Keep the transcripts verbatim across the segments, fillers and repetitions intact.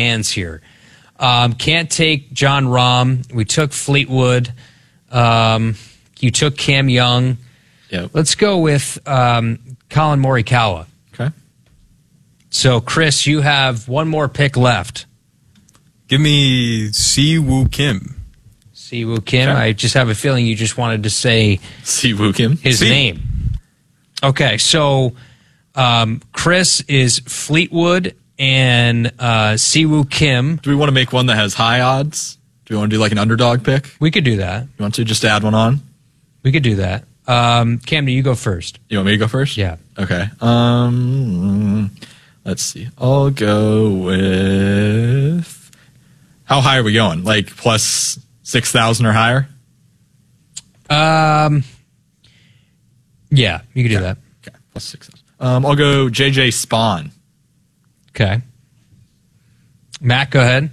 hands here. Um, can't take John Rahm. We took Fleetwood. Um, you took Cam Young. Yep. Let's go with um, Colin Morikawa. Okay. So, Chris, you have one more pick left. Give me Si Woo Kim. Si Woo Kim. Okay. I just have a feeling you just wanted to say Si Woo Kim. his Si. name. Okay, so um, Chris is Fleetwood and uh, Si Woo Kim. Do we want to make one that has high odds? Do we want to do like an underdog pick? We could do that. You want to just add one on? We could do that. Um, Camden, you go first. You want me to go first? Yeah. Okay. Um, let's see. I'll go with. How high are we going? Like plus six thousand or higher? Um, yeah, you could do Okay. that. Okay, plus six thousand. Um, I'll go J J Spawn. Okay. Matt, go ahead.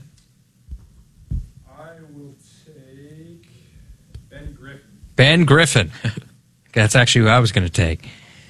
I will take Ben Griffin. Ben Griffin. That's actually who I was going to take.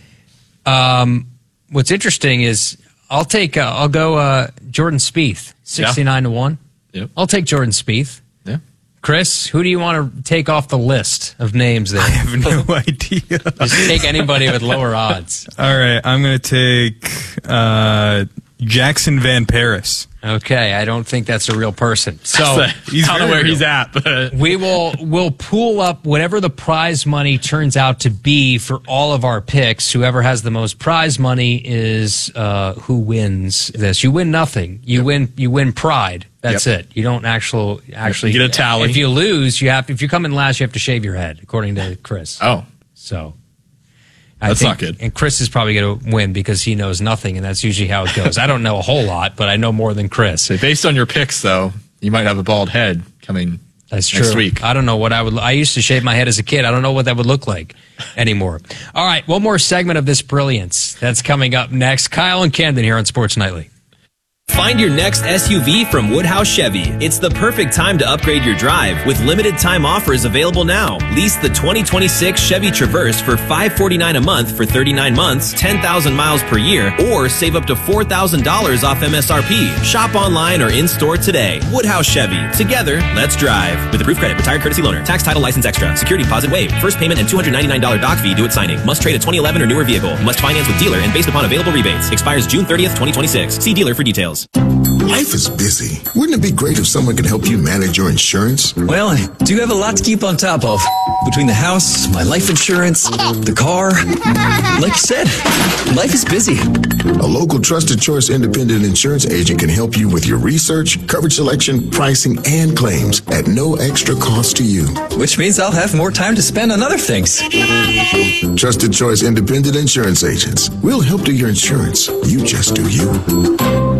Um, what's interesting is I'll take. Uh, I'll go uh, Jordan Spieth, sixty-nine to one. Yep. I'll take Jordan Spieth. Yeah. Chris, who do you want to take off the list of names there? I have no idea. Just take anybody with lower odds. All right, I'm going to take uh, Jackson Van Paris. Okay, I don't think that's a real person. So He's I don't know very where he's real. at, but we will we'll pool up whatever the prize money turns out to be for all of our picks. Whoever has the most prize money is uh, who wins this. You win nothing. You win. You win pride. That's Yep. it. You don't actually actually You get a tally. If you lose, you have. If you come in last, you have to shave your head, according to Chris. oh, So. I That's think- not good. And Chris is probably going to win because he knows nothing, and that's usually how it goes. I don't know a whole lot, but I know more than Chris. so based on your picks, though, you might have a bald head coming That's true. next week. I don't know what I would. I used to shave my head as a kid. I don't know what that would look like anymore. All right, one more segment of this brilliance that's coming up next. Kyle and Camden here on Sports Nightly. Find your next S U V from Woodhouse Chevy. It's the perfect time to upgrade your drive with limited time offers available now. Lease the twenty twenty-six Chevy Traverse for five hundred forty-nine dollars a month for thirty-nine months, ten thousand miles per year, or save up to four thousand dollars off M S R P. Shop online or in-store today. Woodhouse Chevy. Together, let's drive. With approved credit, retired courtesy loaner, tax title license extra, security deposit waived, first payment and two hundred ninety-nine dollars doc fee due at signing. Must trade a twenty eleven or newer vehicle. Must finance with dealer and based upon available rebates. Expires June thirtieth, twenty twenty-six. See dealer for details. Life is busy. Wouldn't it be great if someone could help you manage your insurance? Well, I do have a lot to keep on top of. Between the house, my life insurance, the car. Like you said, life is busy. A local Trusted Choice independent insurance agent can help you with your research, coverage selection, pricing, and claims at no extra cost to you. Which means I'll have more time to spend on other things. Trusted Choice independent insurance agents. We'll help do your insurance. You just do you.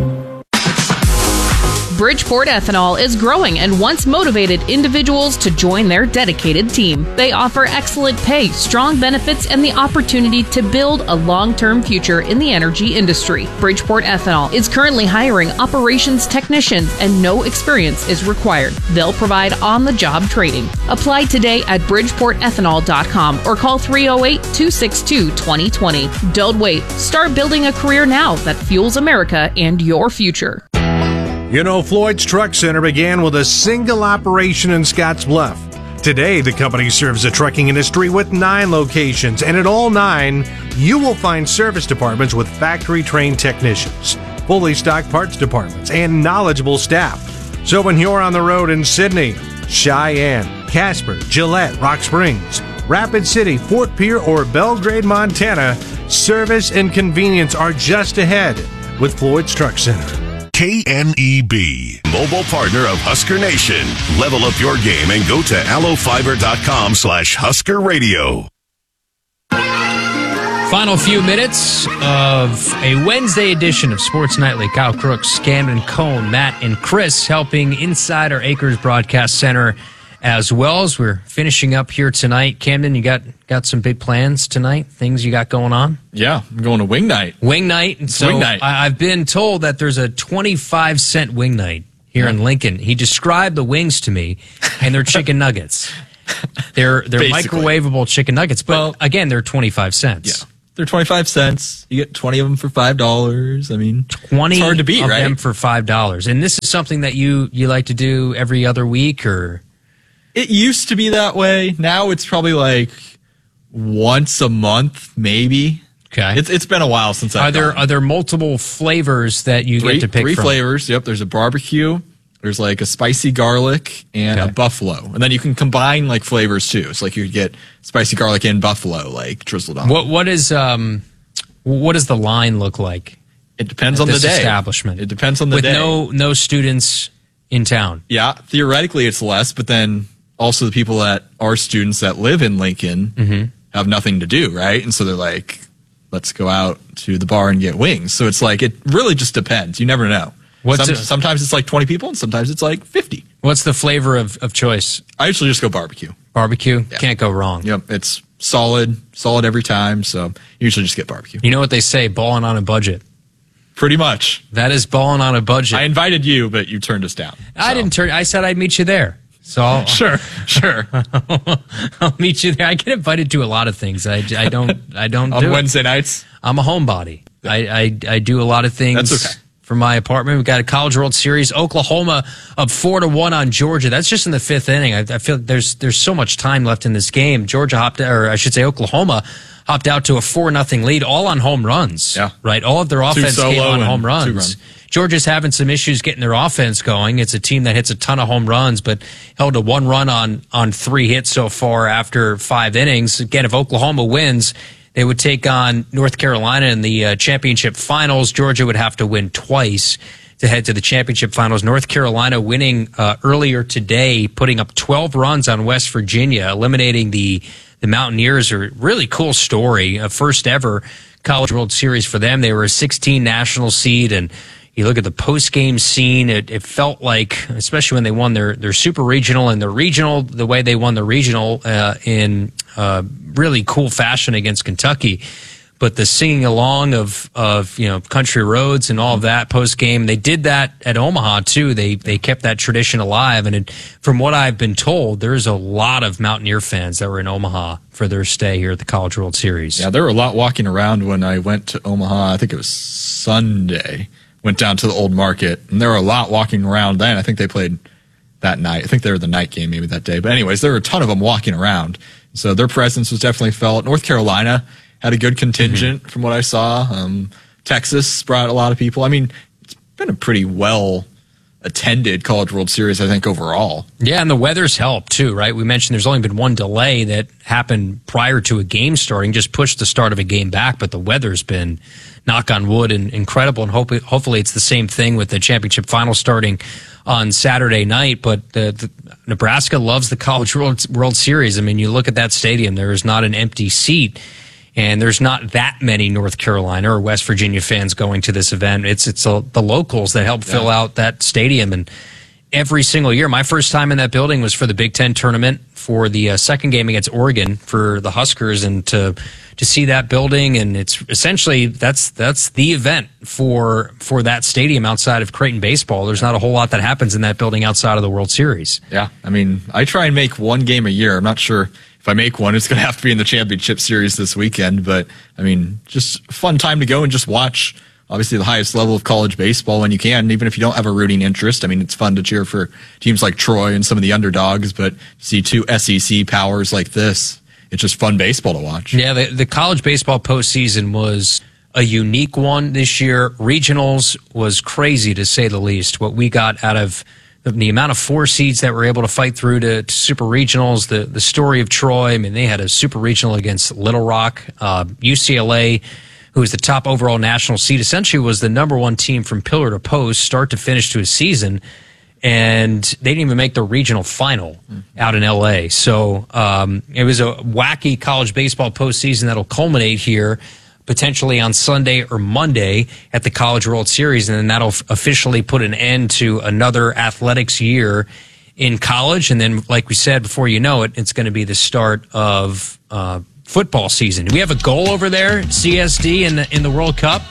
Bridgeport Ethanol is growing and wants motivated individuals to join their dedicated team. They offer excellent pay, strong benefits, and the opportunity to build a long-term future in the energy industry. Bridgeport Ethanol is currently hiring operations technicians, and no experience is required. They'll provide on-the-job training. Apply today at bridgeport ethanol dot com or call three oh eight, two six two, two oh two oh. Don't wait. Start building a career now that fuels America and your future. You know, Floyd's Truck Center began with a single operation in Scotts Bluff. Today, the company serves the trucking industry with nine locations, and at all nine, you will find service departments with factory-trained technicians, fully stocked parts departments, and knowledgeable staff. So when you're on the road in Sydney, Cheyenne, Casper, Gillette, Rock Springs, Rapid City, Fort Pierre, or Belgrade, Montana, service and convenience are just ahead with Floyd's Truck Center. K N E B, mobile partner of Husker Nation. Level up your game and go to allo fiber dot com slash Husker Radio. Final few minutes of a Wednesday edition of Sports Nightly. Kyle Crooks, Camden Cohn, Matt, and Chris helping inside our Acres Broadcast Center as well as we're finishing up here tonight. Camden, you got got some big plans tonight? Things you got going on? Yeah, I'm going to wing night. Wing night. And so Wing night. I, I've been told that there's a twenty-five cent wing night here Yeah. in Lincoln. He described the wings to me, and they're chicken nuggets. They're they're Basically. microwavable chicken nuggets, but Well- again, they're twenty-five cents. Yeah. they're twenty-five cents. You get twenty of them for five dollars. I mean, twenty it's hard to beat, of right? them for five dollars. And this is something that you, you like to do every other week, or? It used to be that way. Now it's probably like once a month, maybe. Okay. It's It's been a while since I've Are there, gone. are there multiple flavors that you three, get to pick Three from? flavors. Yep. There's a barbecue. There's like a spicy garlic and Okay. a buffalo. And then you can combine like flavors too. So like you could get spicy garlic and buffalo like drizzled on. What What is, um, what does the line look like? It depends at on the this day. establishment? It depends on the With day. no, no students in town. Yeah, theoretically it's less, but then also the people that are students that live in Lincoln Mm-hmm. have nothing to do, right? And so they're like, let's go out to the bar and get wings. So it's like, it really just depends. You never know. What's Some, it- sometimes it's like twenty people and sometimes it's like fifty. What's the flavor of, of choice? I usually just go barbecue. Barbecue? Yeah. Can't go wrong. Yep, it's solid, solid every time. So usually just get barbecue. You know what they say, balling on a budget. Pretty much. That is balling on a budget. I invited you, but you turned us down. I So. didn't turn. I said I'd meet you there. So I'll, Sure, sure. I'll meet you there. I get invited to a lot of things. I, I don't. I don't On do it. Wednesday nights? I'm a homebody. I, I I do a lot of things. That's okay. For my apartment, we've got a College World Series. Oklahoma up four to one on Georgia. That's just in the fifth inning. I, I feel like there's there's so much time left in this game. Georgia hopped, or I should say, Oklahoma hopped out to a four nothing lead, all on home runs. Yeah. Right. All of their offense solo came on and home two runs. run. Georgia's having some issues getting their offense going. It's a team that hits a ton of home runs, but held to one run on on three hits so far after five innings. Again, if Oklahoma wins, they would take on North Carolina in the uh, championship finals. Georgia would have to win twice to head to the championship finals. North Carolina winning uh, earlier today, putting up twelve runs on West Virginia, eliminating the the Mountaineers. A really cool story, a first ever College World Series for them. They were a sixteen national seed, and you look at the post-game scene, it, it felt like, especially when they won their, their super regional and their regional, the way they won the regional uh, in uh, really cool fashion against Kentucky. But the singing along of, of you know, country roads and all of that post-game, they did that at Omaha, too. They they kept that tradition alive. And it, from what I've been told, there's a lot of Mountaineer fans that were in Omaha for their stay here at the College World Series. Yeah, there were a lot walking around when I went to Omaha. I think it was Sunday. Went down to the old market, and there were a lot walking around then. I think they played that night. I think they were the night game maybe that day. But anyways, there were a ton of them walking around. So their presence was definitely felt. North Carolina had a good contingent from what I saw. Um, Texas brought a lot of people. I mean, it's been a pretty well attended College World Series, I think, overall. Yeah, and the weather's helped too, right? We mentioned there's only been one delay that happened prior to a game starting, just pushed the start of a game back, but the weather's been, knock on wood, and incredible, and hope, hopefully it's the same thing with the championship final starting on Saturday night. But the, the, Nebraska loves the College World, World Series. I mean, you look at that stadium, there is not an empty seat. And there's not that many North Carolina or West Virginia fans going to this event. It's it's uh, the locals that help fill out that stadium. And every single year, my first time in that building was for the Big Ten tournament for the uh, second game against Oregon for the Huskers, and to to see that building, and it's essentially that's that's the event for for that stadium outside of Creighton baseball. There's not a whole lot that happens in that building outside of the World Series. Yeah, I mean, I try and make one game a year. I'm not sure if I make one, it's going to have to be in the championship series this weekend. But, I mean, just a fun time to go and just watch, obviously, the highest level of college baseball when you can, even if you don't have a rooting interest. I mean, it's fun to cheer for teams like Troy and some of the underdogs, but see two S E C powers like this, it's just fun baseball to watch. Yeah, the, the college baseball postseason was a unique one this year. Regionals was crazy, to say the least, what we got out of the, the amount of four seeds that were able to fight through to, to super regionals. The the story of Troy, I mean, they had a super regional against Little Rock. Uh, U C L A, who was the top overall national seed, essentially was the number one team from pillar to post, start to finish to a season, and they didn't even make the regional final out in L A. So um, it was a wacky college baseball postseason that'll culminate here potentially on Sunday or Monday at the College World Series, and then that'll f- officially put an end to another athletics year in college. And then, like we said, before you know it, it's going to be the start of uh, football season. Do we have a goal over there, C S D, in the, in the World Cup?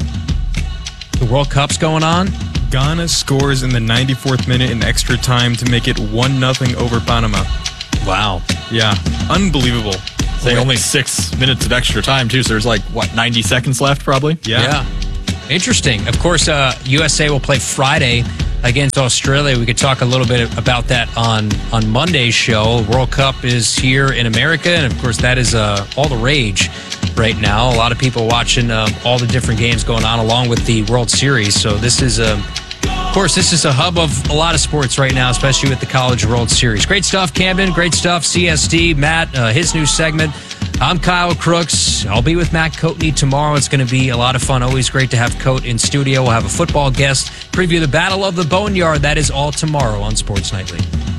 The World Cup's going on. Ghana scores in the ninety-fourth minute in extra time to make it one nothing over Panama. Wow. Yeah, unbelievable. Say only six minutes of extra time, too. So there's like, what, ninety seconds left, probably? Yeah. yeah. Interesting. Of course, uh, U S A will play Friday against Australia. We could talk a little bit about that on, on Monday's show. World Cup is here in America, and of course, that is uh, all the rage right now. A lot of people watching uh, all the different games going on along with the World Series. So this is a... Of course, this is a hub of a lot of sports right now, especially with the College World Series. Great stuff, Camden. Great stuff, C S D. Matt, uh, his new segment. I'm Kyle Crooks. I'll be with Matt Coatney tomorrow. It's going to be a lot of fun. Always great to have Coat in studio. We'll have a football guest. Preview the Battle of the Boneyard. That is all tomorrow on Sports Nightly.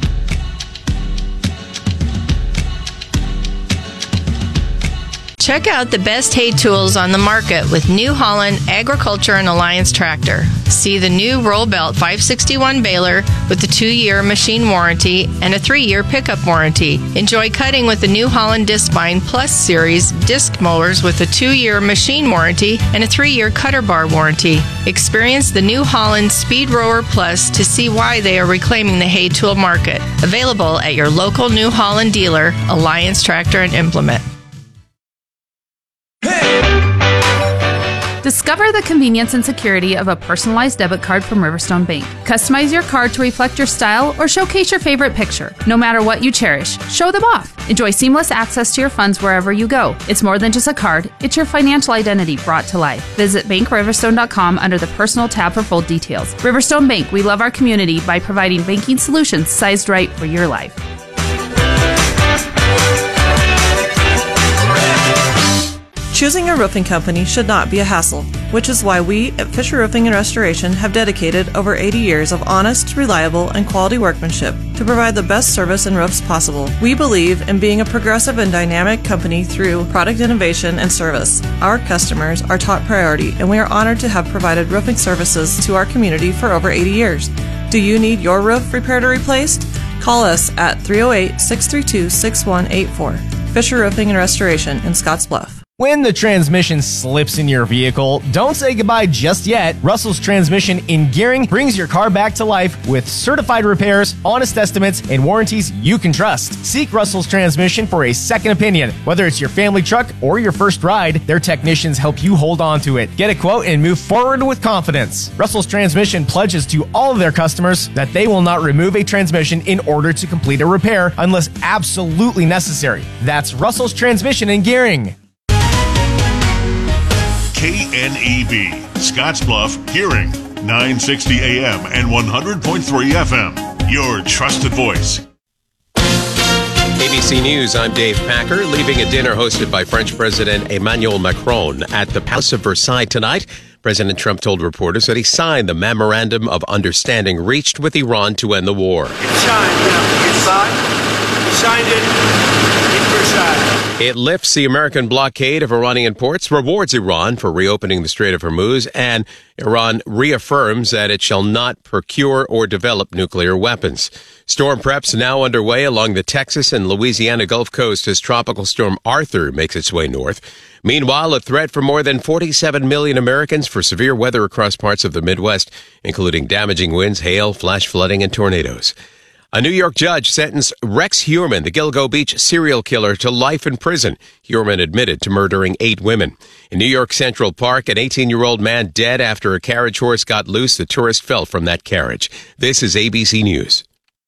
Check out the best hay tools on the market with New Holland Agriculture and Alliance Tractor. See the new Roll Belt five sixty-one baler with the two-year machine warranty and a three-year pickup warranty. Enjoy cutting with the New Holland Discbine Plus Series disc mowers with a two-year machine warranty and a three-year cutter bar warranty. Experience the New Holland Speed Rower Plus to see why they are reclaiming the hay tool market. Available at your local New Holland dealer, Alliance Tractor and Implement. Discover the convenience and security of a personalized debit card from Riverstone Bank. Customize your card to reflect your style or showcase your favorite picture. No matter what you cherish, show them off. Enjoy seamless access to your funds wherever you go. It's more than just a card, it's your financial identity brought to life. Visit bank riverstone dot com under the Personal tab for full details. Riverstone Bank, we love our community by providing banking solutions sized right for your life. Choosing a roofing company should not be a hassle, which is why we at Fisher Roofing and Restoration have dedicated over eighty years of honest, reliable, and quality workmanship to provide the best service and roofs possible. We believe in being a progressive and dynamic company through product innovation and service. Our customers are top priority, and we are honored to have provided roofing services to our community for over eighty years. Do you need your roof repaired or replaced? Call us at three oh eight, six three two, six one eight four. Fisher Roofing and Restoration in Scotts Bluff. When the transmission slips in your vehicle, don't say goodbye just yet. Russell's Transmission in Gearing brings your car back to life with certified repairs, honest estimates, and warranties you can trust. Seek Russell's Transmission for a second opinion. Whether it's your family truck or your first ride, their technicians help you hold on to it. Get a quote and move forward with confidence. Russell's Transmission pledges to all of their customers that they will not remove a transmission in order to complete a repair unless absolutely necessary. That's Russell's Transmission in Gearing. K N E B, Scottsbluff, Gearing, nine sixty A M and one hundred point three F M. Your trusted voice. A B C News, I'm Dave Packer. Leaving a dinner hosted by French President Emmanuel Macron at the Palace of Versailles tonight, President Trump told reporters that he signed the Memorandum of Understanding reached with Iran to end the war. It's signed, yeah. It's signed. He signed it in Versailles. It lifts the American blockade of Iranian ports, rewards Iran for reopening the Strait of Hormuz, and Iran reaffirms that it shall not procure or develop nuclear weapons. Storm preps now underway along the Texas and Louisiana Gulf Coast as Tropical Storm Arthur makes its way north. Meanwhile, a threat for more than forty-seven million Americans for severe weather across parts of the Midwest, including damaging winds, hail, flash flooding, and tornadoes. A New York judge sentenced Rex Heuermann, the Gilgo Beach serial killer, to life in prison. Heuermann admitted to murdering eight women. In New York Central Park, an eighteen-year-old man dead after a carriage horse got loose. The tourist fell from that carriage. This is A B C News.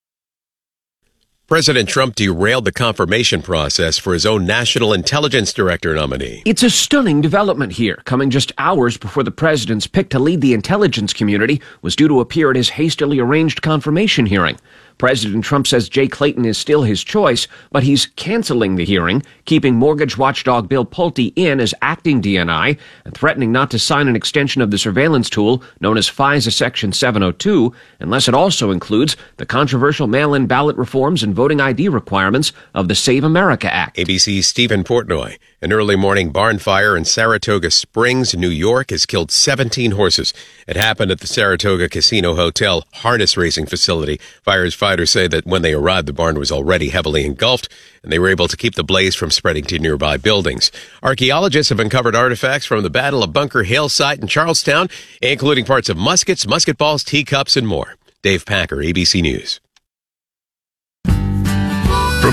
President Trump derailed the confirmation process for his own National Intelligence Director nominee. It's a stunning development here, coming just hours before the president's pick to lead the intelligence community was due to appear at his hastily arranged confirmation hearing. President Trump says Jay Clayton is still his choice, but he's canceling the hearing, keeping mortgage watchdog Bill Pulte in as acting D N I, and threatening not to sign an extension of the surveillance tool known as FISA Section seven oh two, unless it also includes the controversial mail-in ballot reforms and voting I D requirements of the Save America Act. A B C's Stephen Portnoy. An early morning barn fire in Saratoga Springs, New York, has killed seventeen horses. It happened at the Saratoga Casino Hotel harness racing facility. Fires Fighters say that when they arrived, the barn was already heavily engulfed, and they were able to keep the blaze from spreading to nearby buildings. Archaeologists have uncovered artifacts from the Battle of Bunker Hill site in Charlestown, including parts of muskets, musket balls, teacups, and more. Dave Packer, A B C News. From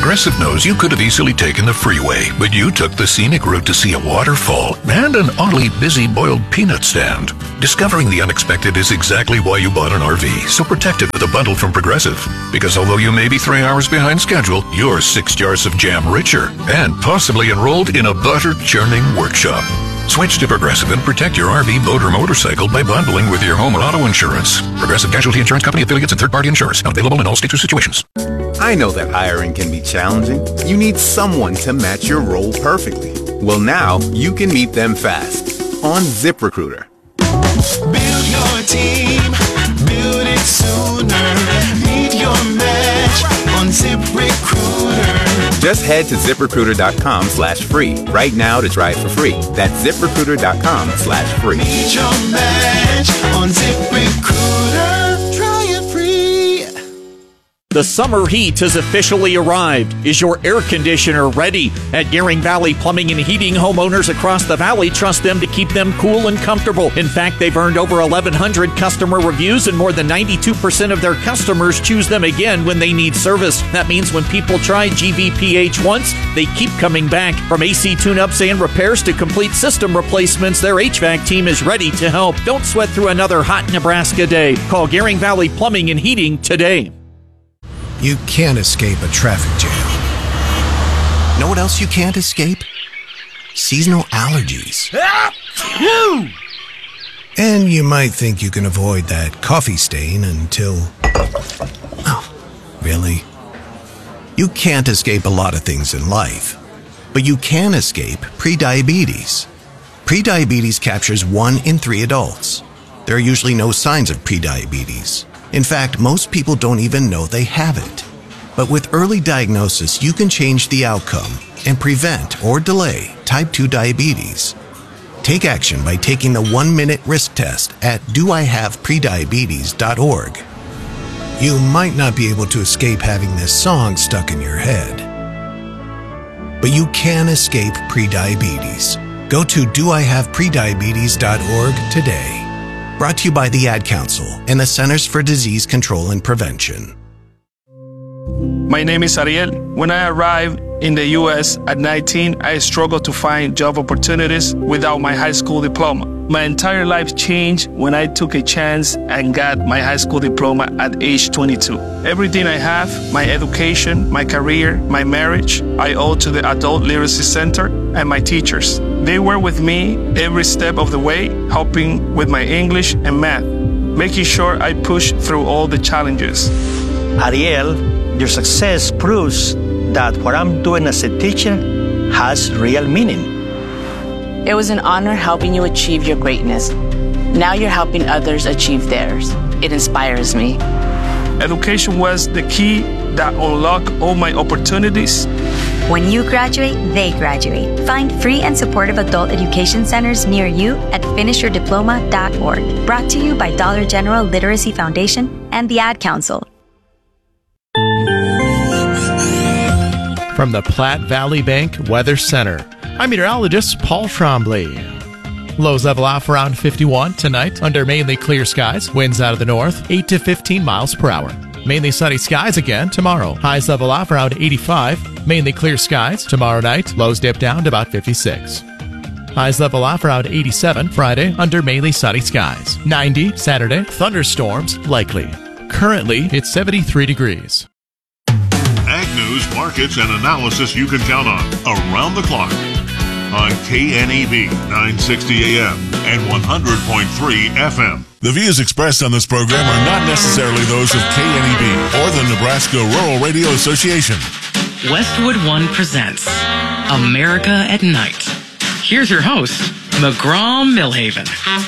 Progressive knows you could have easily taken the freeway, but you took the scenic route to see a waterfall and an oddly busy boiled peanut stand. Discovering the unexpected is exactly why you bought an R V, so protect it with a bundle from Progressive. Because although you may be three hours behind schedule, you're six jars of jam richer and possibly enrolled in a butter churning workshop. Switch to Progressive and protect your R V, boat, or motorcycle by bundling with your home and auto insurance. Progressive Casualty Insurance Company affiliates and third-party insurers. Not available in all states or situations. I know that hiring can be challenging. You need someone to match your role perfectly. Well, now you can meet them fast on ZipRecruiter. Build your team, build it sooner. Meet your match on ZipRecruiter. Just head to ZipRecruiter.com slash free right now to try it for free. That's ZipRecruiter.com slash free. Meet your match on ZipRecruiter. Try it free. The summer heat has officially arrived. Is your air conditioner ready? At Gearing Valley Plumbing and Heating, homeowners across the valley trust them to keep them cool and comfortable. In fact, they've earned over eleven hundred customer reviews, and more than ninety-two percent of their customers choose them again when they need service. That means when people try G V P H once, they keep coming back. From A C tune-ups and repairs to complete system replacements, their H V A C team is ready to help. Don't sweat through another hot Nebraska day. Call Gearing Valley Plumbing and Heating today. You can't escape a traffic jam. Know what else you can't escape? Seasonal allergies. And you might think you can avoid that coffee stain until... Oh, really? You can't escape a lot of things in life, but you can escape prediabetes. Prediabetes captures one in three adults. There are usually no signs of prediabetes. In fact, most people don't even know they have it. But with early diagnosis, you can change the outcome and prevent or delay type two diabetes. Take action by taking the one-minute risk test at do I have prediabetes dot org. You might not be able to escape having this song stuck in your head, but you can escape prediabetes. Go to do I have prediabetes dot org today. Brought to you by the Ad Council and the Centers for Disease Control and Prevention. My name is Ariel. When I arrived in the U S at nineteen, I struggled to find job opportunities without my high school diploma. My entire life changed when I took a chance and got my high school diploma at age twenty-two. Everything I have, my education, my career, my marriage, I owe to the Adult Literacy Center and my teachers. They were with me every step of the way, helping with my English and math, making sure I pushed through all the challenges. Ariel, your success proves that what I'm doing as a teacher has real meaning. It was an honor helping you achieve your greatness. Now you're helping others achieve theirs. It inspires me. Education was the key that unlocked all my opportunities. When you graduate, they graduate. Find free and supportive adult education centers near you at finish your diploma dot org. Brought to you by Dollar General Literacy Foundation and the Ad Council. From the Platte Valley Bank Weather Center, I'm meteorologist Paul Trombley. Lows level off around fifty-one tonight under mainly clear skies. Winds out of the north, eight to fifteen miles per hour. Mainly sunny skies again tomorrow. Highs level off around eighty-five. Mainly clear skies tomorrow night. Lows dip down to about fifty-six. Highs level off around eighty-seven Friday under mainly sunny skies. ninety Saturday. Thunderstorms likely. Currently, it's seventy-three degrees. Ag news, markets, and analysis you can count on around the clock on K N E B nine sixty A M and one hundred point three F M. The views expressed on this program are not necessarily those of K N E B or the Nebraska Rural Radio Association. Westwood One presents America at Night. Here's your host, McGraw-Millhaven.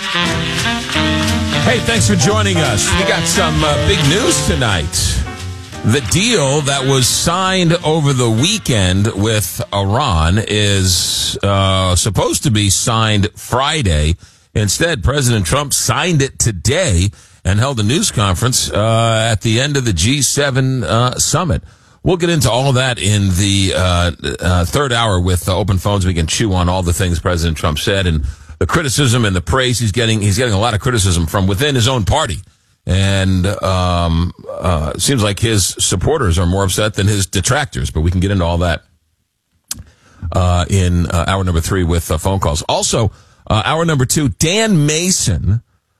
Hey, thanks for joining us. We got some uh, big news tonight. The deal that was signed over the weekend with Iran is uh, supposed to be signed Friday. Instead, President Trump signed it today and held a news conference uh, at the end of the G seven uh, summit. We'll get into all of that in the uh, uh, third hour with uh, open phones. We can chew on all the things President Trump said and the criticism and the praise he's getting. He's getting a lot of criticism from within his own party. And um, uh, it seems like his supporters are more upset than his detractors, but we can get into all that uh, in uh, hour number three with uh, phone calls. Also, uh, hour number two, Dan Mason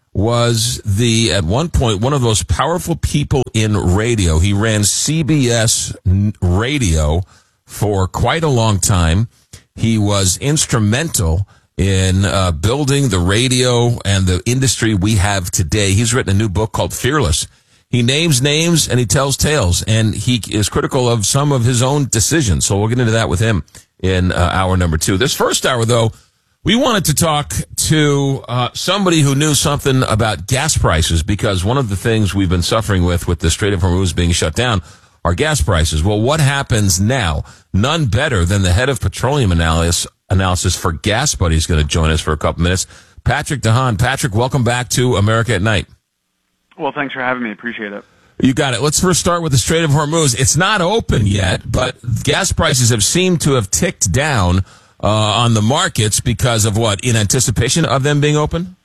was the, at one point, one of the most powerful people in radio. He ran C B S Radio for quite a long time. He was instrumental in uh, building the radio and the industry we have today. He's written a new book called Fearless. He names names and he tells tales, and he is critical of some of his own decisions. So we'll get into that with him in uh, hour number two. This first hour, though, we wanted to talk to uh, somebody who knew something about gas prices, because one of the things we've been suffering with, with the Strait of Hormuz being shut down, are gas prices. Well, what happens now? None better than the head of petroleum analysis, analysis for Gas Buddy is going to join us for a couple minutes. Patrick DeHaan. Patrick, welcome back to America at Night. Well, thanks for having me. Appreciate it. You got it. Let's first start with the Strait of Hormuz. It's not open yet, but gas prices have seemed to have ticked down uh, on the markets because of what? In anticipation of them being open?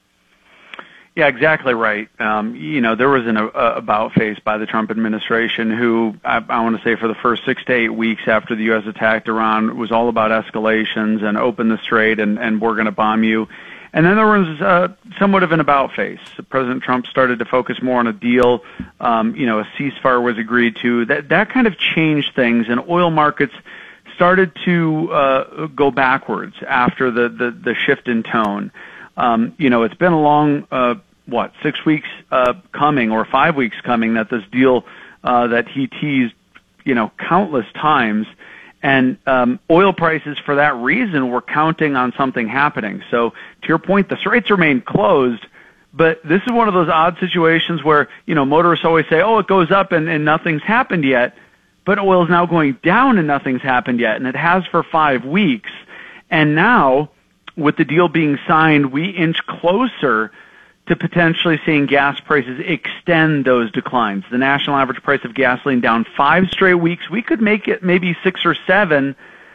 Yeah, exactly right. Um, you know, there was an uh, about face by the Trump administration who, I, I want to say for the first six to eight weeks after the U S attacked Iran, was all about escalations and open the strait and, and we're going to bomb you. And then there was uh, somewhat of an about face. President Trump started to focus more on a deal. Um, you know, a ceasefire was agreed to. That, that kind of changed things, and oil markets started to uh, go backwards after the, the, the shift in tone. Um, you know, it's been a long, uh, what, six weeks uh, coming or five weeks coming that this deal uh, that he teased, you know, countless times. And um, oil prices, for that reason, were counting on something happening. So, to your point, the straits remain closed, but this is one of those odd situations where, you know, motorists always say, oh, it goes up and, and nothing's happened yet, but oil is now going down and nothing's happened yet, and it has for five weeks. And now, with the deal being signed, we inch closer to potentially seeing gas prices extend those declines. The national average price of gasoline down five straight weeks. We could make it maybe six or seven,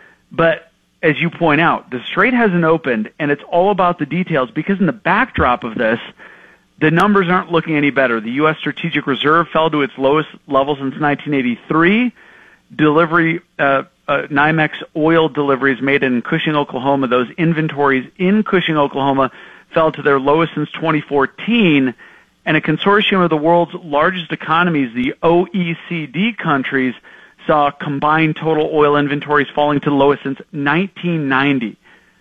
but as you point out, the strait hasn't opened, and it's all about the details, because in the backdrop of this, the numbers aren't looking any better. The U S Strategic Reserve fell to its lowest level since nineteen eighty-three. Delivery, uh, uh, NYMEX oil deliveries made in Cushing, Oklahoma, those inventories in Cushing, Oklahoma, fell to their lowest since twenty fourteen, and a consortium of the world's largest economies, the O E C D countries, saw combined total oil inventories falling to the lowest since nineteen ninety.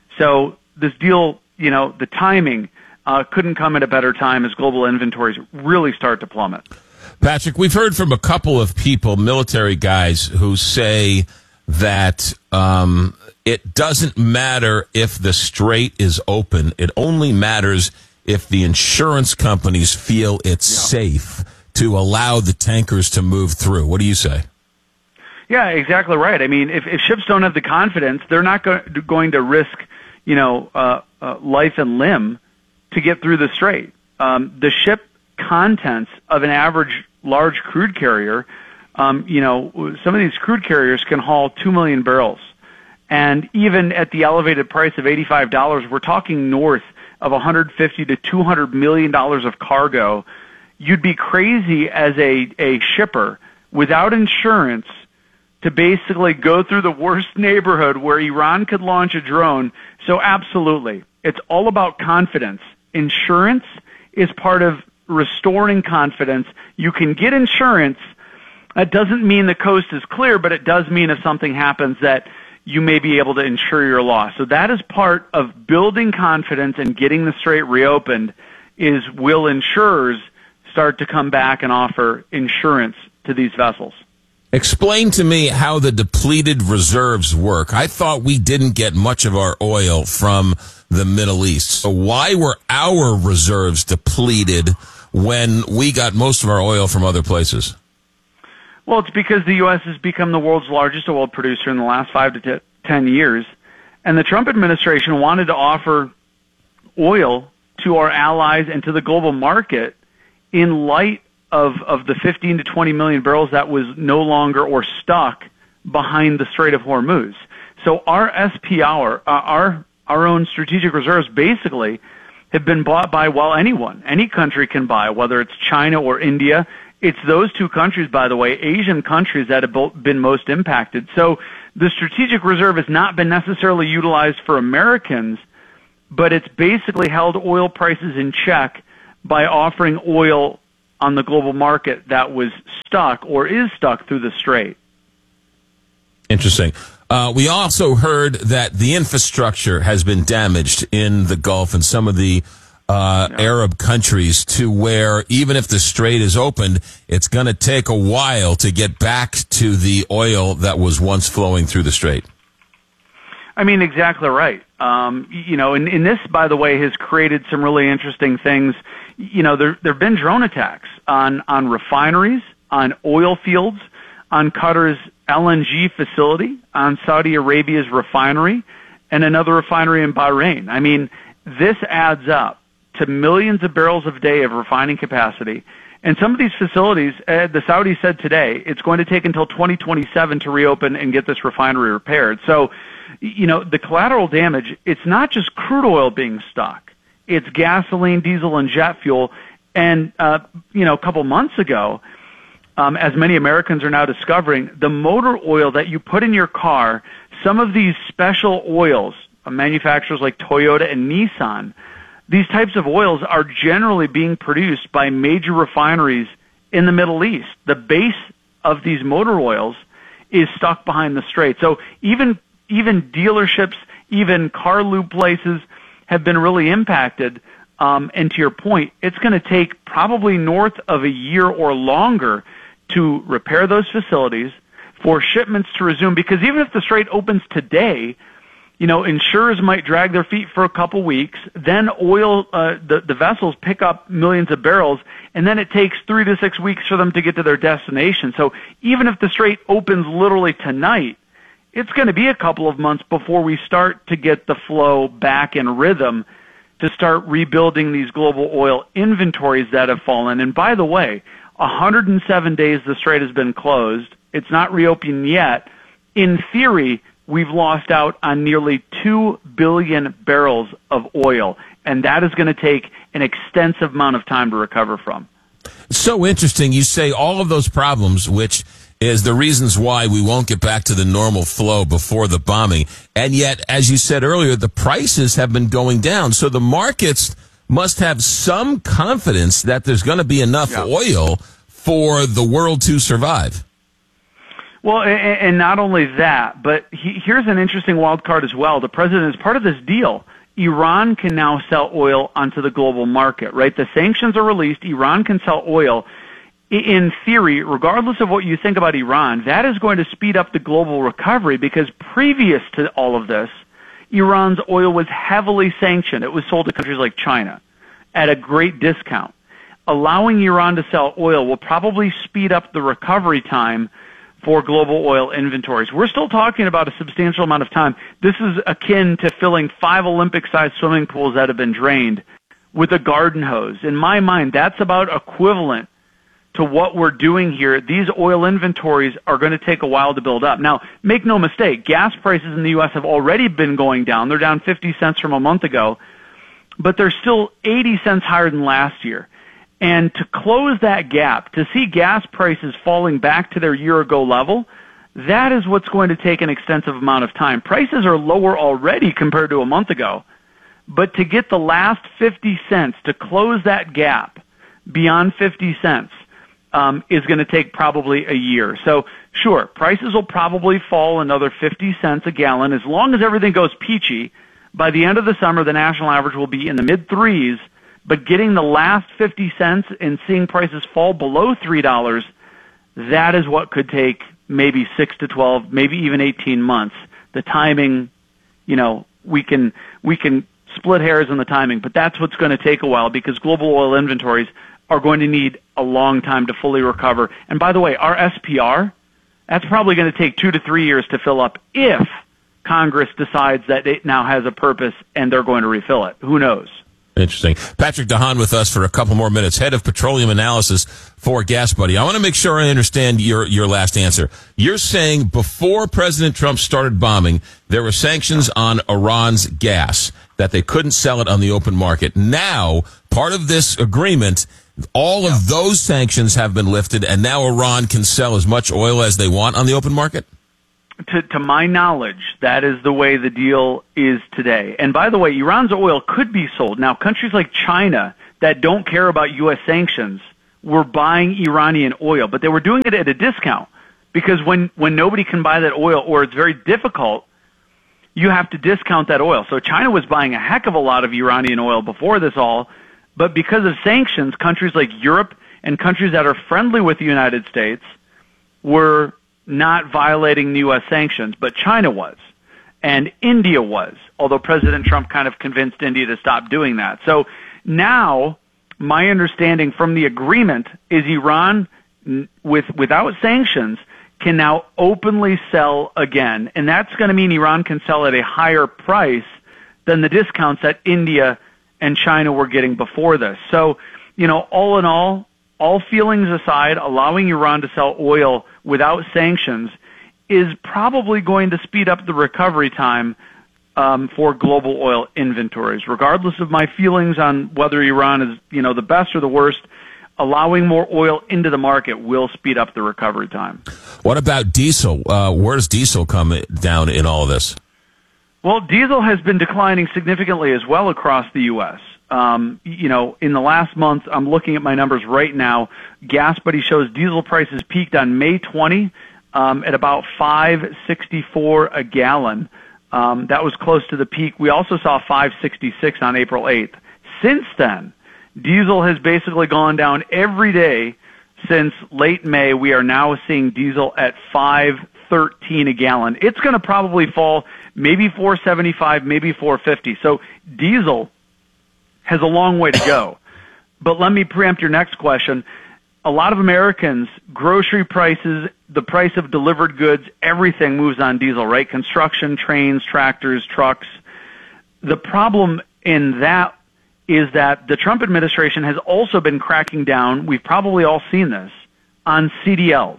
So this deal, you know, the timing uh, couldn't come at a better time as global inventories really start to plummet. Patrick, we've heard from a couple of people, military guys, who say that um, it doesn't matter if the strait is open. It only matters if the insurance companies feel it's yeah. safe to allow the tankers to move through. What do you say? Yeah, exactly right. I mean, if, if ships don't have the confidence, they're not go- going to risk, you know, uh, uh, life and limb to get through the strait. Um, the ship contents of an average large crude carrier, um, you know, some of these crude carriers can haul two million barrels. And even at the elevated price of eighty-five dollars, we're talking north of one hundred fifty to two hundred million dollars of cargo. You'd be crazy as a, a shipper without insurance to basically go through the worst neighborhood where Iran could launch a drone. So absolutely, it's all about confidence. Insurance is part of restoring confidence. You can get insurance. That doesn't mean the coast is clear, but it does mean if something happens that you may be able to insure your loss. So that is part of building confidence and getting the strait reopened, is will insurers start to come back and offer insurance to these vessels. Explain to me how the depleted reserves work. I thought we didn't get much of our oil from the Middle East. So why were our reserves depleted when we got most of our oil from other places? Well, it's because the U S has become the world's largest oil producer in the last five to t- ten years, and the Trump administration wanted to offer oil to our allies and to the global market in light of, of the fifteen to twenty million barrels that was no longer or stuck behind the Strait of Hormuz. So our S P R, uh, our our own strategic reserves basically have been bought by, well, anyone. Any country can buy, whether it's China or India. It's those two countries, by the way, Asian countries, that have both been most impacted. So the strategic reserve has not been necessarily utilized for Americans, but it's basically held oil prices in check by offering oil on the global market that was stuck or is stuck through the strait. Interesting. Uh, we also heard that the infrastructure has been damaged in the Gulf and some of the uh, yeah. Arab countries, to where even if the strait is opened, it's going to take a while to get back to the oil that was once flowing through the strait. I mean, exactly right. Um, you know, and, and this, by the way, has created some really interesting things. You know, there there have been drone attacks on, on refineries, on oil fields, on Qatar's L N G facility, on Saudi Arabia's refinery, and another refinery in Bahrain. I mean, this adds up to millions of barrels a day of refining capacity. And some of these facilities, uh, the Saudis said today, it's going to take until twenty twenty-seven to reopen and get this refinery repaired. So, you know, the collateral damage, it's not just crude oil being stuck. It's gasoline, diesel, and jet fuel. And, uh, you know, a couple months ago, um, as many Americans are now discovering, the motor oil that you put in your car, some of these special oils, uh, manufacturers like Toyota and Nissan, these types of oils are generally being produced by major refineries in the Middle East. The base of these motor oils is stuck behind the strait. So even even dealerships, even car lube places have been really impacted. Um, and to your point, it's going to take probably north of a year or longer to repair those facilities, for shipments to resume. Because even if the strait opens today, you know, insurers might drag their feet for a couple weeks. Then oil, uh, the, the vessels pick up millions of barrels, and then it takes three to six weeks for them to get to their destination. So even if the strait opens literally tonight, it's going to be a couple of months before we start to get the flow back in rhythm to start rebuilding these global oil inventories that have fallen. And by the way, one hundred seven days the strait has been closed. It's not reopened yet. In theory, we've lost out on nearly two billion barrels of oil, and that is going to take an extensive amount of time to recover from. So interesting. You say all of those problems, which is the reasons why we won't get back to the normal flow before the bombing. And yet, as you said earlier, the prices have been going down. So the markets must have some confidence that there's going to be enough yeah. oil for the world to survive. Well, and not only that, but here's an interesting wild card as well. The president is part of this deal. Iran can now sell oil onto the global market, right? The sanctions are released. Iran can sell oil. In theory, regardless of what you think about Iran, that is going to speed up the global recovery, because previous to all of this, Iran's oil was heavily sanctioned. It was sold to countries like China at a great discount. Allowing Iran to sell oil will probably speed up the recovery time for global oil inventories. We're still talking about a substantial amount of time. This is akin to filling five Olympic-sized swimming pools that have been drained with a garden hose. In my mind, that's about equivalent to what we're doing here. These oil inventories are going to take a while to build up. Now, make no mistake, gas prices in the U S have already been going down. They're down fifty cents from a month ago, but they're still eighty cents higher than last year. And to close that gap, to see gas prices falling back to their year-ago level, that is what's going to take an extensive amount of time. Prices are lower already compared to a month ago, but to get the last fifty cents, to close that gap beyond fifty cents, um, is going to take probably a year. So, sure, prices will probably fall another fifty cents a gallon. As long as everything goes peachy, by the end of the summer, the national average will be in the mid-threes. But getting the last fifty cents and seeing prices fall below three dollars, that is what could take maybe six to twelve, maybe even eighteen months. The timing, you know, we can we can split hairs on the timing, but that's what's going to take a while, because global oil inventories are going to need a long time to fully recover. And by the way, our S P R, that's probably going to take two to three years to fill up if Congress decides that it now has a purpose and they're going to refill it. Who knows? Interesting. Patrick DeHaan with us for a couple more minutes, head of petroleum analysis for Gas Buddy. I want to make sure I understand your, your last answer. You're saying before President Trump started bombing, there were sanctions on Iran's gas, that they couldn't sell it on the open market. Now, part of this agreement, all of those sanctions have been lifted, and now Iran can sell as much oil as they want on the open market? To, to my knowledge, that is the way the deal is today. And by the way, Iran's oil could be sold. Now, countries like China that don't care about U S sanctions were buying Iranian oil, but they were doing it at a discount because when, when nobody can buy that oil or it's very difficult, you have to discount that oil. So China was buying a heck of a lot of Iranian oil before this all, but because of sanctions, countries like Europe and countries that are friendly with the United States were not violating the U S sanctions, but China was, and India was, although President Trump kind of convinced India to stop doing that. So now, my understanding from the agreement is Iran, with without sanctions, can now openly sell again, and that's going to mean Iran can sell at a higher price than the discounts that India and China were getting before this. So, you know, all in all, all feelings aside, allowing Iran to sell oil without sanctions is probably going to speed up the recovery time um, for global oil inventories. Regardless of my feelings on whether Iran is, you know, the best or the worst, allowing more oil into the market will speed up the recovery time. What about diesel? Uh, where does diesel come down in all of this? Well, diesel has been declining significantly as well across the U S Um, you know, in the last month, I'm looking at my numbers right now. Gas Buddy shows diesel prices peaked on May twentieth um, at about five sixty-four a gallon. Um, that was close to the peak. We also saw five sixty-six on April eighth. Since then, diesel has basically gone down every day since late May. We are now seeing diesel at five thirteen a gallon. It's going to probably fall maybe four seventy-five, maybe four fifty. So diesel has a long way to go. But let me preempt your next question. A lot of Americans, grocery prices, the price of delivered goods, everything moves on diesel, right? Construction, trains, tractors, trucks. The problem in that is that the Trump administration has also been cracking down, we've probably all seen this, on C D Ls.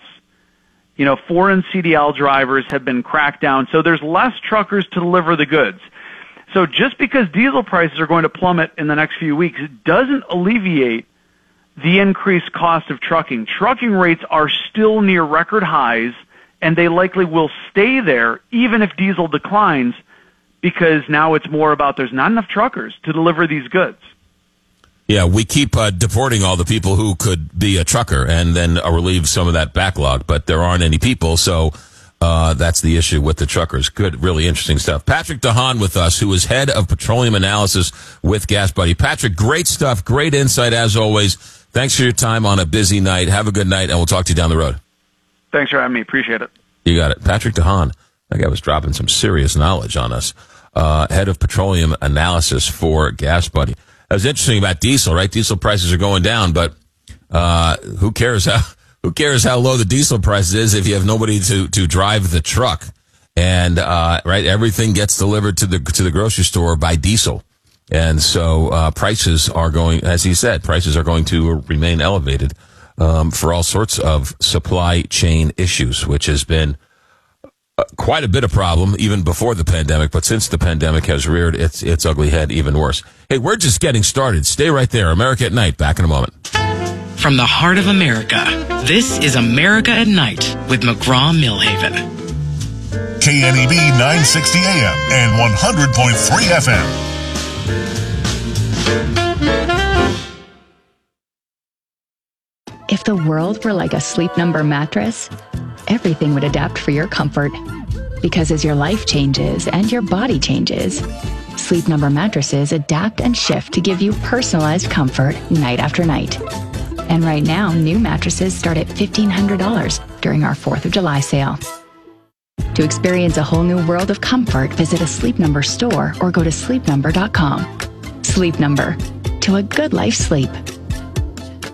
You know, foreign C D L drivers have been cracked down, so there's less truckers to deliver the goods. So just because diesel prices are going to plummet in the next few weeks, it doesn't alleviate the increased cost of trucking. Trucking rates are still near record highs, and they likely will stay there even if diesel declines, because now it's more about there's not enough truckers to deliver these goods. Yeah, we keep uh, deporting all the people who could be a trucker and then uh, relieve some of that backlog, but there aren't any people, so uh, that's the issue with the truckers. Good, really interesting stuff. Patrick DeHaan with us, who is head of petroleum analysis with Gas Buddy. Patrick, great stuff, great insight as always. Thanks for your time on a busy night. Have a good night, and we'll talk to you down the road. Thanks for having me. Appreciate it. You got it. Patrick DeHaan. That guy was dropping some serious knowledge on us. Uh, head of petroleum analysis for Gas Buddy. That was interesting about diesel, right? Diesel prices are going down, but uh, who cares how who cares how low the diesel price is if you have nobody to, to drive the truck? And uh, right, everything gets delivered to the to the grocery store by diesel. And so uh, prices are going, as he said, prices are going to remain elevated um, for all sorts of supply chain issues, which has been uh, quite a bit of problem even before the pandemic. But since the pandemic has reared its its ugly head, even worse. Hey, we're just getting started. Stay right there. America at Night. Back in a moment. From the heart of America, this is America at Night with McGraw-Milhaven. K N E B nine sixty A M and one hundred point three F M. If the world were like a Sleep Number mattress, everything would adapt for your comfort. Because as your life changes and your body changes, Sleep Number mattresses adapt and shift to give you personalized comfort night after night. And right now, new mattresses start at fifteen hundred dollars during our fourth of July sale. To experience a whole new world of comfort, visit a Sleep Number store or go to sleep number dot com. Sleep Number. To a good life sleep.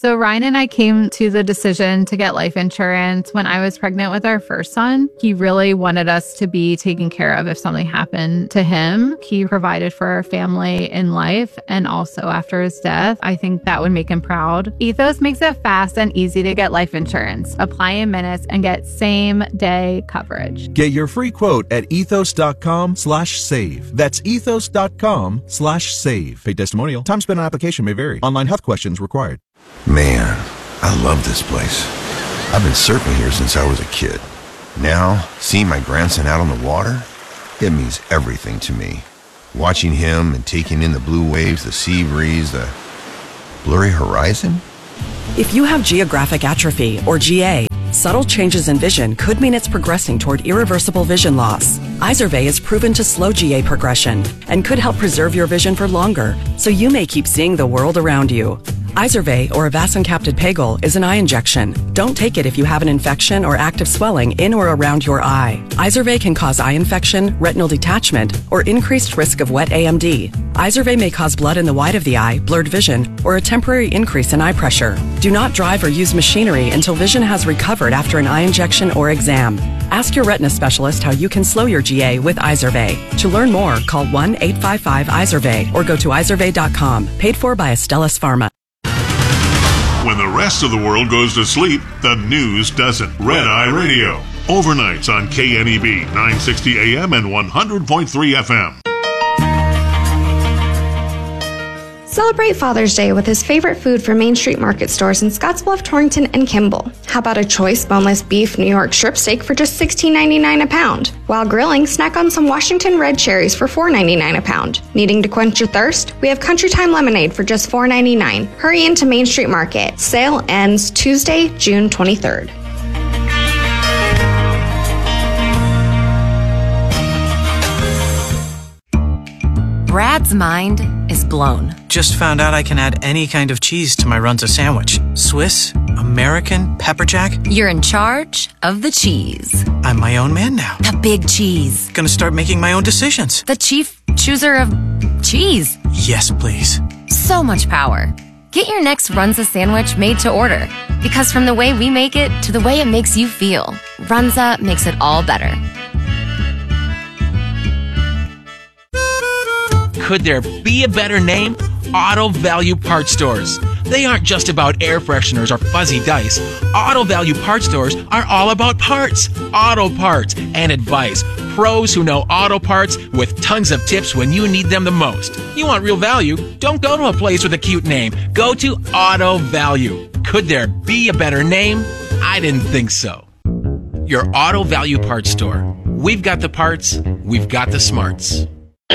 So Ryan and I came to the decision to get life insurance when I was pregnant with our first son. He really wanted us to be taken care of if something happened to him. He provided for our family in life and also after his death. I think that would make him proud. Ethos makes it fast and easy to get life insurance. Apply in minutes and get same day coverage. Get your free quote at ethos.com slash save. That's ethos.com slash save. Paid testimonial. Time spent on application may vary. Online health questions required. Man, I love this place. I've been surfing here since I was a kid. Now, seeing my grandson out on the water, it means everything to me. Watching him and taking in the blue waves, the sea breeze, the blurry horizon. If you have geographic atrophy, or G A, subtle changes in vision could mean it's progressing toward irreversible vision loss. Izervay is proven to slow G A progression and could help preserve your vision for longer, so you may keep seeing the world around you. Izervay, or avacincaptad pegol, is an eye injection. Don't take it if you have an infection or active swelling in or around your eye. Izervay can cause eye infection, retinal detachment, or increased risk of wet A M D. Izervay may cause blood in the white of the eye, blurred vision, or a temporary increase in eye pressure. Do not drive or use machinery until vision has recovered after an eye injection or exam. Ask your retina specialist how you can slow your G A with Izervay. To learn more, call one eight five five Izervay or go to izervay dot com. Paid for by Astellas Pharma. When the rest of the world goes to sleep, the news doesn't. Red Eye Radio. Overnights on K N E B, nine sixty A M and one hundred point three F M. Celebrate Father's Day with his favorite food from Main Street Market stores in Scottsbluff, Torrington, and Kimball. How about a choice boneless beef New York strip steak for just sixteen ninety-nine a pound? While grilling, snack on some Washington red cherries for four ninety-nine a pound. Needing to quench your thirst? We have Country Time lemonade for just four ninety-nine. Hurry into Main Street Market. Sale ends Tuesday, June twenty-third. Brad's mind is blown. Just found out I can add any kind of cheese to my Runza sandwich. Swiss, American, pepper jack. You're in charge of the cheese. I'm my own man now. The big cheese. Gonna start making my own decisions. The chief chooser of cheese. Yes, please. So much power. Get your next Runza sandwich made to order. Because from the way we make it to the way it makes you feel, Runza makes it all better. Could there be a better name? Auto Value Parts Stores. They aren't just about air fresheners or fuzzy dice. Auto Value Parts Stores are all about parts, auto parts, and advice. Pros who know auto parts with tons of tips when you need them the most. You want real value? Don't go to a place with a cute name. Go to Auto Value. Could there be a better name? I didn't think so. Your Auto Value Parts Store. We've got the parts, we've got the smarts.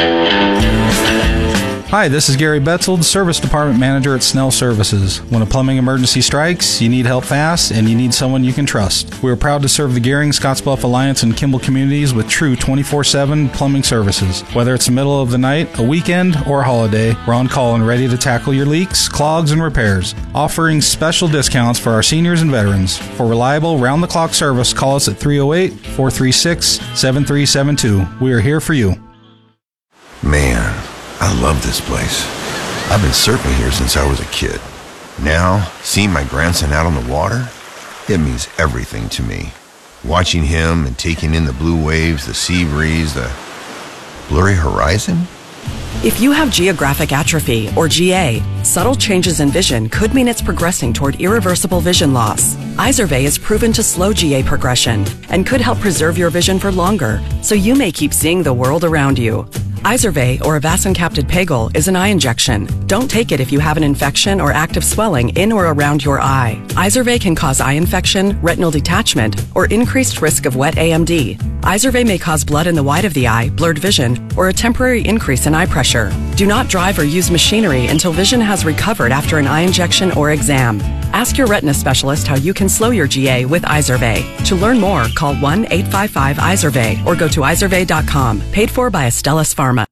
Hi, this is Gary Betzold, Service Department Manager at Snell Services. When a plumbing emergency strikes, you need help fast, and you need someone you can trust. We are proud to serve the Gearing, Scottsbluff Alliance, and Kimball communities with true twenty-four seven plumbing services. Whether it's the middle of the night, a weekend, or a holiday, we're on call and ready to tackle your leaks, clogs, and repairs, offering special discounts for our seniors and veterans. For reliable, round-the-clock service, call us at three oh eight, four three six, seven three seven two. We are here for you. Man, I love this place. I've been surfing here since I was a kid. Now, seeing my grandson out on the water, it means everything to me. Watching him and taking in the blue waves, the sea breeze, the blurry horizon. If you have geographic atrophy, or G A, subtle changes in vision could mean it's progressing toward irreversible vision loss. Izervay is proven to slow G A progression and could help preserve your vision for longer, so you may keep seeing the world around you. Izervay, or avacincaptad pegol, is an eye injection. Don't take it if you have an infection or active swelling in or around your eye. Izervay can cause eye infection, retinal detachment, or increased risk of wet A M D. Izervay may cause blood in the white of the eye, blurred vision, or a temporary increase in eye pressure. Do not drive or use machinery until vision has recovered after an eye injection or exam. Ask your retina specialist how you can slow your G A with Izervay. To learn more, call one eight five five Izervay or go to izervay dot com. Paid for by Astellas Pharma.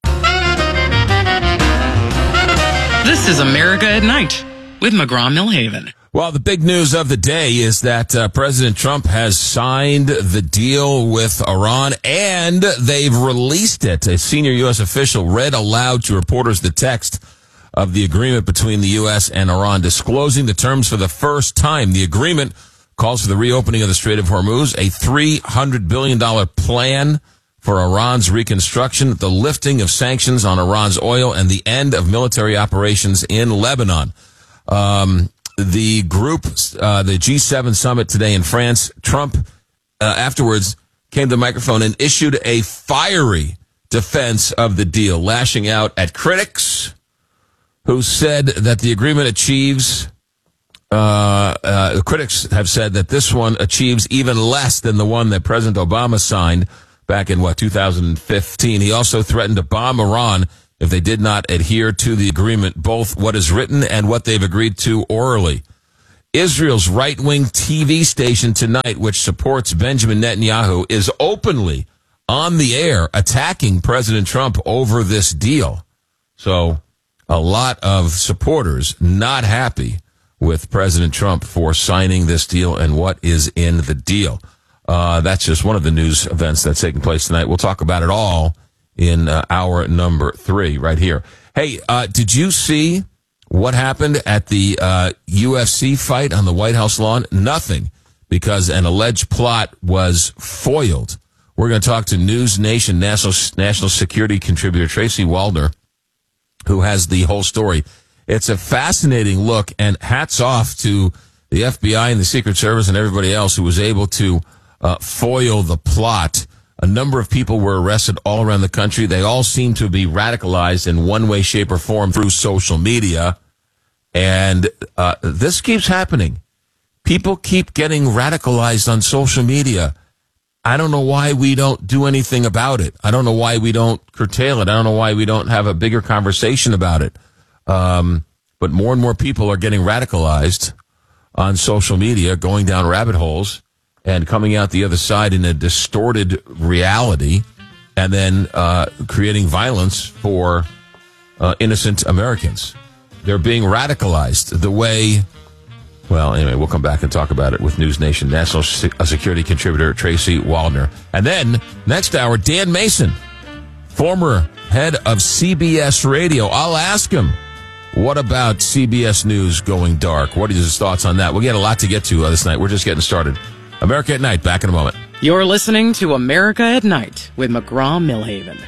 This is America at Night with McGraw-Millhaven. Well, the big news of the day is that uh, President Trump has signed the deal with Iran, and they've released it. A senior U S official read aloud to reporters the text of the agreement between the U S and Iran, disclosing the terms for the first time. The agreement calls for the reopening of the Strait of Hormuz, a three hundred billion dollars plan for Iran's reconstruction, the lifting of sanctions on Iran's oil, and the end of military operations in Lebanon. Um, the group, uh, the G seven summit today in France, Trump uh, afterwards came to the microphone and issued a fiery defense of the deal, lashing out at critics who said that the agreement achieves, uh, uh, critics have said that this one achieves even less than the one that President Obama signed back in, what, two thousand fifteen. He also threatened to bomb Iran if they did not adhere to the agreement, both what is written and what they've agreed to orally. Israel's right-wing T V station tonight, which supports Benjamin Netanyahu, is openly on the air attacking President Trump over this deal. So a lot of supporters not happy with President Trump for signing this deal and what is in the deal. Uh, that's just one of the news events that's taking place tonight. We'll talk about it all in uh, hour number three right here. Hey, uh, did you see what happened at the uh, U F C fight on the White House lawn? Nothing, because an alleged plot was foiled. We're going to talk to News Nation national national security contributor Tracy Waldner, who has the whole story. It's a fascinating look, and hats off to the F B I and the Secret Service and everybody else who was able to uh, foil the plot. A number of people were arrested all around the country. They all seem to be radicalized in one way, shape, or form through social media. And uh, this keeps happening. People keep getting radicalized on social media. I don't know why we don't do anything about it. I don't know why we don't curtail it. I don't know why we don't have a bigger conversation about it. Um, but more and more people are getting radicalized on social media, going down rabbit holes and coming out the other side in a distorted reality, and then uh, creating violence for uh, innocent Americans. They're being radicalized the way... Well, anyway, we'll come back and talk about it with News Nation national security contributor Tracy Waldner. And then, next hour, Dan Mason, former head of C B S Radio. I'll ask him, what about C B S News going dark? What are his thoughts on that? We'll get a lot to get to uh, this night. We're just getting started. America at Night, back in a moment. You're listening to America at Night with McGraw-Milhaven.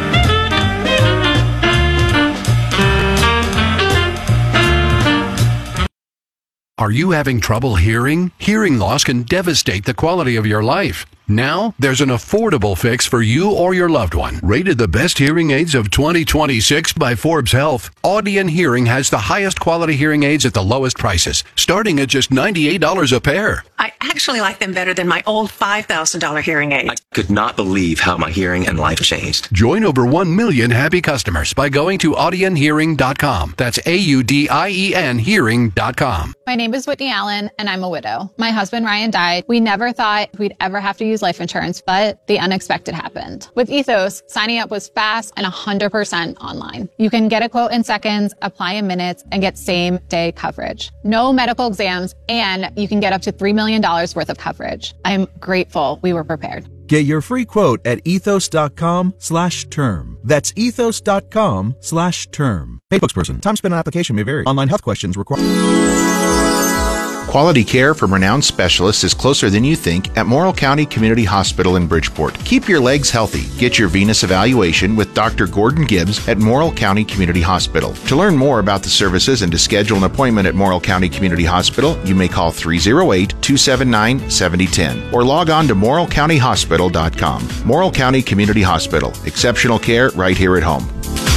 Are you having trouble hearing? Hearing loss can devastate the quality of your life. Now, there's an affordable fix for you or your loved one. Rated the best hearing aids of twenty twenty-six by Forbes Health, Audion Hearing has the highest quality hearing aids at the lowest prices, starting at just ninety-eight dollars a pair. I actually like them better than my old five thousand dollars hearing aids. I could not believe how my hearing and life changed. Join over one million happy customers by going to audion hearing dot com. That's A U D I E N hearing dot com. My name is Whitney Allen, and I'm a widow. My husband, Ryan, died. We never thought we'd ever have to use life insurance, but the unexpected happened. With Ethos, signing up was fast and one hundred percent online. You can get a quote in seconds, apply in minutes, and get same-day coverage. No medical exams, and you can get up to three million dollars worth of coverage. I'm grateful we were prepared. Get your free quote at ethos.com slash term. That's ethos.com slash term. Hey, spokesperson. Time spent on application may vary. Online health questions require... Quality care from renowned specialists is closer than you think at Morrill County Community Hospital in Bridgeport. Keep your legs healthy. Get your venous evaluation with Doctor Gordon Gibbs at Morrill County Community Hospital. To learn more about the services and to schedule an appointment at Morrill County Community Hospital, you may call three oh eight, two seven nine, seven oh one oh or log on to morrill county hospital dot com. Morrill County Community Hospital. Exceptional care right here at home.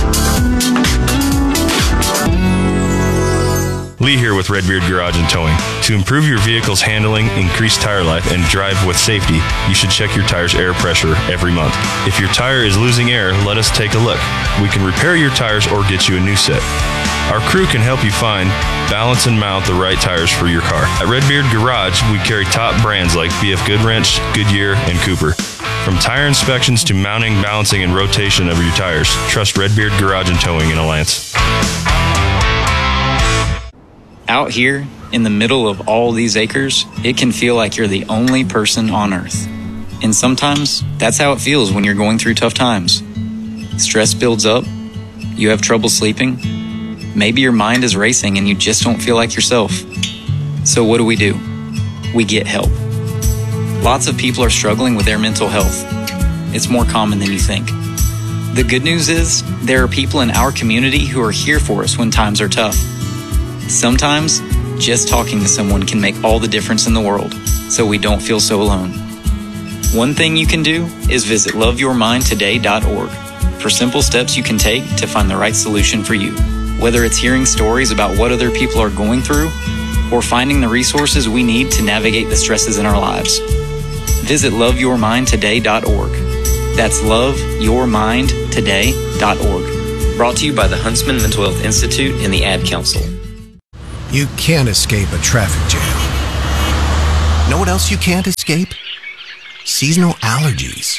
Lee here with Redbeard Garage and Towing. To improve your vehicle's handling, increase tire life, and drive with safety, you should check your tire's air pressure every month. If your tire is losing air, let us take a look. We can repair your tires or get you a new set. Our crew can help you find, balance, and mount the right tires for your car. At Redbeard Garage, we carry top brands like B F Goodwrench, Goodyear, and Cooper. From tire inspections to mounting, balancing, and rotation of your tires, trust Redbeard Garage and Towing in Alliance. Out here, in the middle of all these acres, it can feel like you're the only person on Earth. And sometimes, that's how it feels when you're going through tough times. Stress builds up, you have trouble sleeping, Maybe your mind is racing and you just don't feel like yourself. So what do we do? We get help. Lots of people are struggling with their mental health. It's more common than you think. The good news is there are people in our community who are here for us when times are tough. Sometimes just talking to someone can make all the difference in the world, so we don't feel so alone. One thing you can do is visit love your mind today dot org for simple steps you can take to find the right solution for you. Whether it's hearing stories about what other people are going through or finding the resources we need to navigate the stresses in our lives. Visit love your mind today dot org. That's love your mind today dot org. Brought to you by the Huntsman Mental Health Institute and the Ad Council. You can't escape a traffic jam. Know what else you can't escape? Seasonal allergies.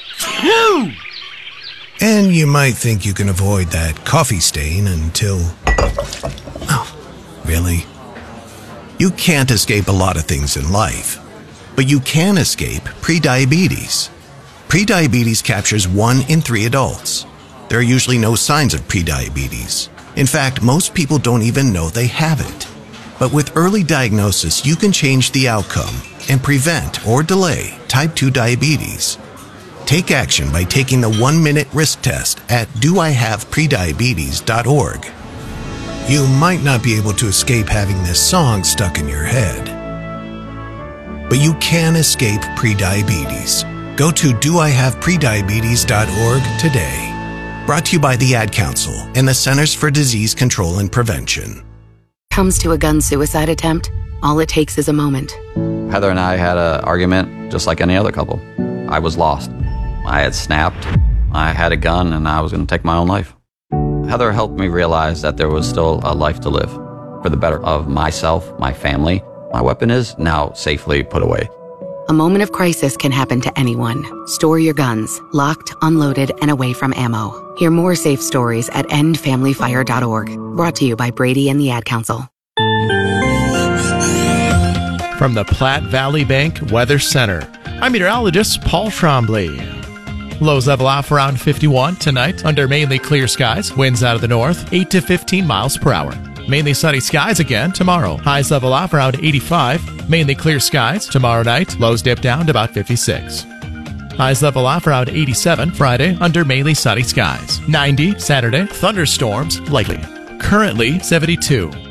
And you might think you can avoid that coffee stain until... Oh, really? You can't escape a lot of things in life, but you can escape prediabetes. Prediabetes captures one in three adults. There are usually no signs of prediabetes. In fact, most people don't even know they have it. But with early diagnosis, you can change the outcome and prevent or delay type two diabetes. Take action by taking the one-minute risk test at do I have prediabetes dot org. You might not be able to escape having this song stuck in your head, but you can escape prediabetes. Go to do I have prediabetes dot org today. Brought to you by the Ad Council and the Centers for Disease Control and Prevention. Comes to a gun suicide attempt, all it takes is a moment. Heather and I had an argument just like any other couple. I was lost. I had snapped. I had a gun and I was going to take my own life. Heather helped me realize that there was still a life to live for the better of myself, my family. My weapon is now safely put away. A moment of crisis can happen to anyone. Store your guns, locked, unloaded, and away from ammo. Hear more safe stories at end family fire dot org. Brought to you by Brady and the Ad Council. From the Platte Valley Bank Weather Center, I'm meteorologist Paul Trombley. Lows level off around fifty-one tonight under mainly clear skies. Winds out of the north, eight to fifteen miles per hour. Mainly sunny skies again tomorrow. Highs level off around eighty-five. Mainly clear skies tomorrow night. Lows dip down to about fifty-six. Highs level off around eighty-seven Friday under mainly sunny skies. ninety Saturday. Thunderstorms likely. Currently seventy-two.